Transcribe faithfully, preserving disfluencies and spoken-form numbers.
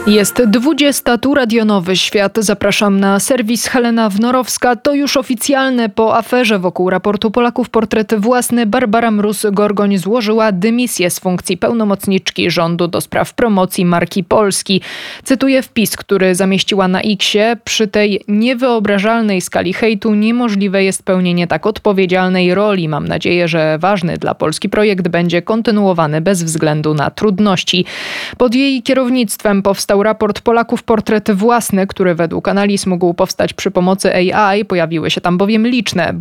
Jest dwudziesta, tu Radio Nowy Świat. Zapraszam na serwis Helena Wnorowska. To już oficjalne. Po aferze wokół raportu Polaków portret własny Barbara Mróz-Gorgoń złożyła dymisję z funkcji pełnomocniczki rządu do spraw promocji marki Polski. Cytuję wpis, który zamieściła na X-ie. Przy tej niewyobrażalnej skali hejtu niemożliwe jest pełnienie tak odpowiedzialnej roli. Mam nadzieję, że ważny dla Polski projekt będzie kontynuowany bez względu na trudności. Pod jej kierownictwem powstał raport Polaków portret własny, który według analiz mógł powstać przy pomocy A I. Pojawiły się tam bowiem liczne